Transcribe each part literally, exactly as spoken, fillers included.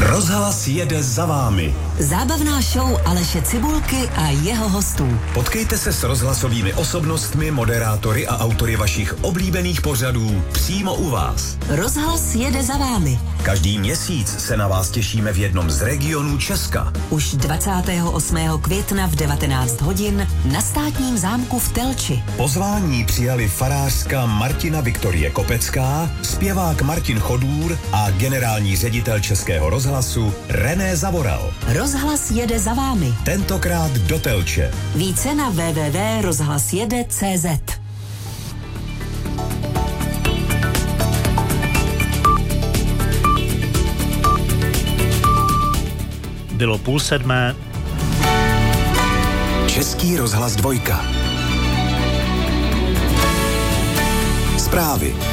Rozhlas jede za vámi. Zábavná show Aleše Cibulky a jeho hostů. Potkejte se s rozhlasovými osobnostmi, moderátory a autory vašich oblíbených pořadů přímo u vás. Rozhlas jede za vámi. Každý měsíc se na vás těšíme v jednom z regionů Česka. Už dvacátého osmého května v devatenáct hodin na Státním zámku v Telči. Pozvání přijali farářka Martina Viktorie Kopecká, zpěvák Martin Chodůr a generální ředitel Českého rozhlasu René Zavoral. Rozhlas jede za vámi. Tentokrát do Telče. Více na w w w tečka rozhlasjede tečka c z. Bylo půl sedmé. Český rozhlas dvojka. Zprávy.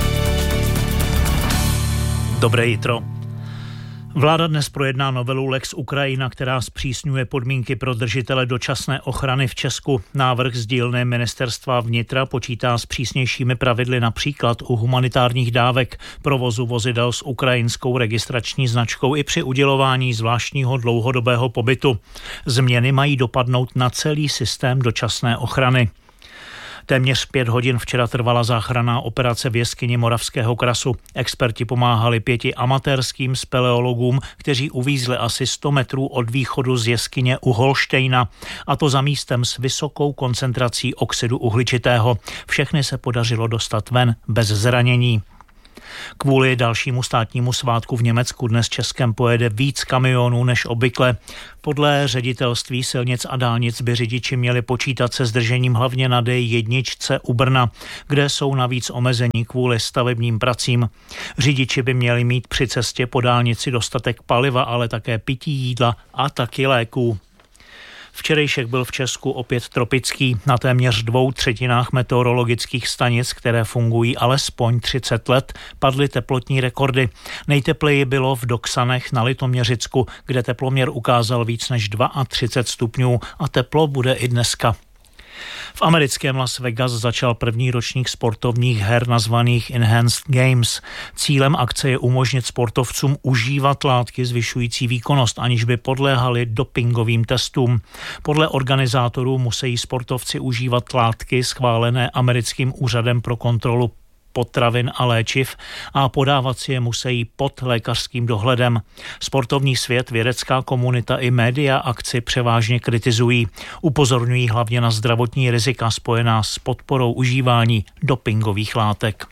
Dobré jitro. Vláda dnes projedná novelu Lex Ukrajina, která zpřísňuje podmínky pro držitele dočasné ochrany v Česku. Návrh z dílny ministerstva vnitra počítá s přísnějšími pravidly například u humanitárních dávek, provozu vozidel s ukrajinskou registrační značkou i při udělování zvláštního dlouhodobého pobytu. Změny mají dopadnout na celý systém dočasné ochrany. Téměř pět hodin včera trvala záchranná operace v jeskyni Moravského krasu. Experti pomáhali pěti amatérským speleologům, kteří uvízli asi sto metrů od východu z jeskyně u Holštejna, a to za místem s vysokou koncentrací oxidu uhličitého. Všechny se podařilo dostat ven bez zranění. Kvůli dalšímu státnímu svátku v Německu dnes Českem pojede víc kamionů než obvykle. Podle ředitelství silnic a dálnic by řidiči měli počítat se zdržením hlavně na D jedna u Brna, kde jsou navíc omezení kvůli stavebním pracím. Řidiči by měli mít při cestě po dálnici dostatek paliva, ale také pití, jídla a taky léků. Včerejšek byl v Česku opět tropický. Na téměř dvou třetinách meteorologických stanic, které fungují alespoň třicet let, padly teplotní rekordy. Nejtepleji bylo v Doksanech na Litoměřicku, kde teploměr ukázal víc než třicet dva stupňů a teplo bude i dneska. V americkém Las Vegas začal první ročník sportovních her nazvaných Enhanced Games. Cílem akce je umožnit sportovcům užívat látky zvyšující výkonnost, aniž by podléhali dopingovým testům. Podle organizátorů musí sportovci užívat látky schválené americkým úřadem pro kontrolu potravin a léčiv a podávat si je musí pod lékařským dohledem. Sportovní svět, vědecká komunita i média akci převážně kritizují. Upozorňují hlavně na zdravotní rizika spojená s podporou užívání dopingových látek.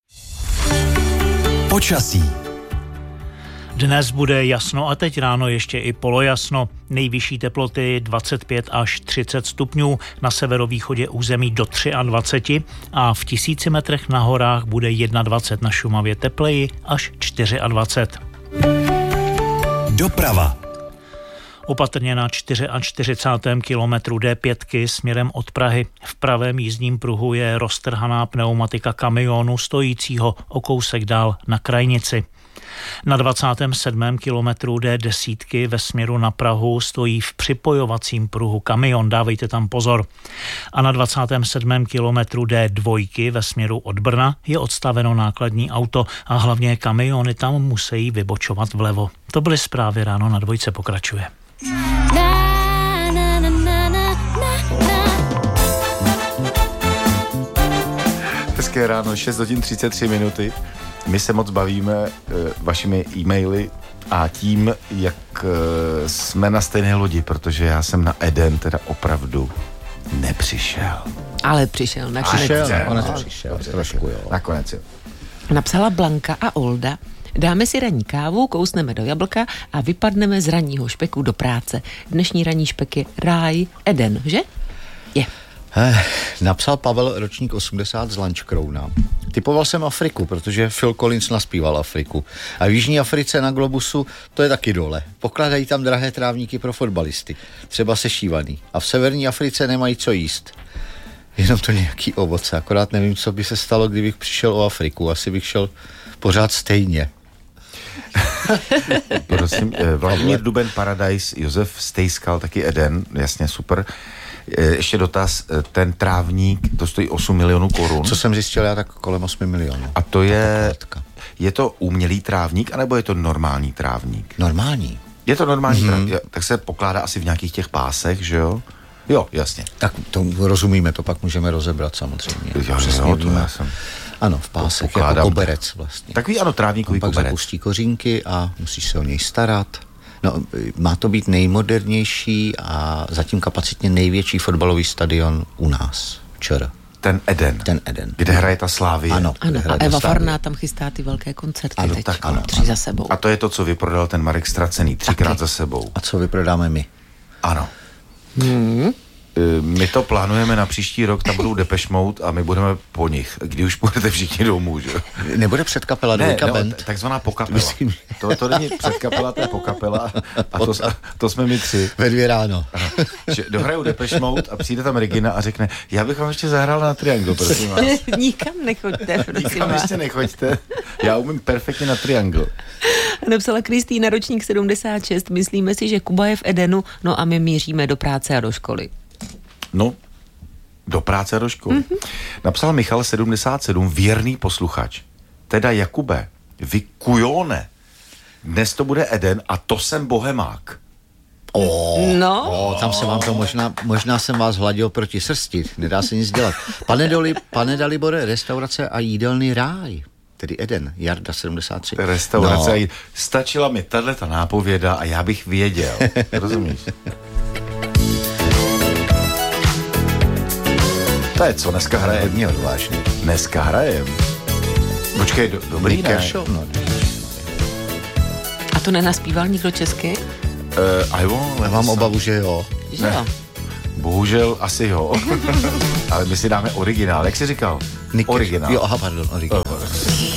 Počasí. Dnes bude jasno a teď ráno ještě i polojasno. Nejvyšší teploty dvacet pět až třicet stupňů, na severovýchodě území do dvacet tři a v tisíci metrech na horách bude dvacet jedna, na Šumavě tepleji až dvacet čtyři. Doprava. Opatrně na čtyřicátém čtvrtém kilometru D pět směrem od Prahy. V pravém jízdním pruhu je roztrhaná pneumatika kamionu stojícího o kousek dál na krajnici. Na dvacátém sedmém kilometru D deset ve směru na Prahu stojí v připojovacím pruhu kamion, dávejte tam pozor. A na dvacátém sedmém kilometru D dva ve směru od Brna je odstaveno nákladní auto a hlavně kamiony tam musí vybočovat vlevo. To byly zprávy, ráno na dvojce pokračuje. Hezké ráno, šest hodin třicet tři minuty. My se moc bavíme e, vašimi e-maily a tím, jak e, jsme na stejné lodi, protože já jsem na Eden teda opravdu nepřišel. Ale přišel, nakonec. Přišel, nakonec no, přišel, dobře, trošku, jo. Nakonec, jo. Napsala Blanka a Olda. Dáme si ranní kávu, kousneme do jablka a vypadneme z ranního špeku do práce. Dnešní ranní špek je ráj Eden, že? Je. Eh, napsal Pavel, ročník osmdesát z Lančkrouna. Typoval jsem Afriku, protože Phil Collins naspíval Afriku. A v Jižní Africe na Globusu to je taky dole. Pokladají tam drahé trávníky pro fotbalisty, třeba sešívaný. A v Severní Africe nemají co jíst. Jenom to nějaký ovoce. Akorát nevím, co by se stalo, kdybych přišel o Afriku. Asi bych šel pořád stejně. Prosím, Vladimír Duben, Paradise, Josef Stejskal, taky Eden, jasně, super. Ještě dotaz, ten trávník, to stojí osm milionů korun. Co jsem zjistil já, tak kolem osm milionů. A to je, je to umělý trávník, anebo je to normální trávník? Normální. Je to normální mm-hmm. trávník, tak se pokládá asi v nějakých těch pásech, že jo? Jo, jasně. Tak to rozumíme, to pak můžeme rozebrat samozřejmě. Jo, jo, to já jsem... Ano, v pásech, jako koberec vlastně. Takový ano, trávníkový pak koberec. Pak zapustí kořínky a musíš se o něj starat. No, má to být nejmodernější a zatím kapacitně největší fotbalový stadion u nás. ČR. Ten Eden. Ten Eden. Kde hraje ta Slávie. Ano. Ano, a Eva Farná tam chystá ty velké koncerty ano, teď. Tak, ano, tři ano. za sebou. A to je to, co vyprodal ten Marek Ztracený. Třikrát Taky. za sebou. A co vyprodáme my? Ano. Hmm. My to plánujeme na příští rok, tam budou Depeche Mode a my budeme po nich, když už budete všichni domů, že? Nebude předkapela, ne, dvojka ne, band? Takzvaná pokapela. Myslím, to, to není předkapela, to je pokapela a to, to jsme my tři. Ve dvě ráno. Ano. Že dohrajou Depeche Mode a přijde tam Regina a řekne, já bych vám ještě zahrál na triangle, prosím vás. Nikam nechoďte, prosím Nikam vás. ještě nechoďte, já umím perfektně na triangle. Napsala Kristýna, ročník sedmdesát šest, myslíme si, že Kuba je v Edenu, no a my míříme do práce a do školy. No, do práce a do školy. Mm-hmm. Napsal Michal sedmdesát sedm, věrný posluchač. Teda Jakube, vy kujone, dnes to bude Eden a to jsem bohemák. Oh, no. oh, tam se vám to možná, možná jsem vás hladil proti srsti, nedá se nic dělat. Pane, Doli, pane Dalibore, restaurace a jídelný ráj, tedy Eden, Jarda sedmdesát tři. Restaurace no. a jídelný. Stačila mi tato nápověda a já bych věděl. Rozumíš? To je co, dneska hraje? Hodně odvážný. Dneska hrajem. Počkej, do, dobrý ne? No, a to nenaspíval nikdo česky? Uh, I won't, já mám obavu, že jo. Že jo? Bohužel asi jo. Ale my si dáme originál. Jak jsi říkal? Nick originál. Jo, aha, pardon, originál.